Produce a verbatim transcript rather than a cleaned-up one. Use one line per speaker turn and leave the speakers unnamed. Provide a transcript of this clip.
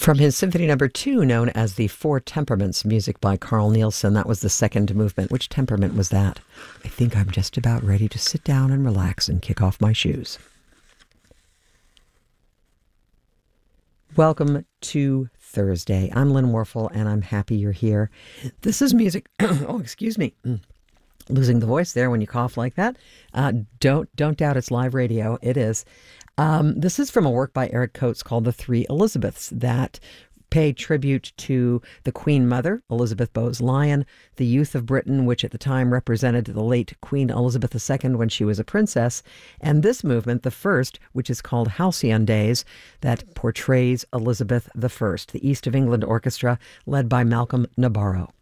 From his Symphony Number Two, known as the Four Temperaments, music by Carl Nielsen. That was the second movement. Which temperament was that? I think I'm just about ready to sit down and relax and kick off my shoes. Welcome to Thursday. I'm Lynn Warfel, and I'm happy you're here. This is music. Oh, excuse me. Losing the voice there when you cough like that. Uh, don't don't doubt it's live radio. It is. Um, this is from a work by Eric Coates called The Three Elizabeths that pay tribute to the Queen Mother, Elizabeth Bowes-Lyon, the youth of Britain, which at the time represented the late Queen Elizabeth the Second when she was a princess, and this movement, the first, which is called Halcyon Days, that portrays Elizabeth the First, the East of England Orchestra, led by Malcolm Nabarro.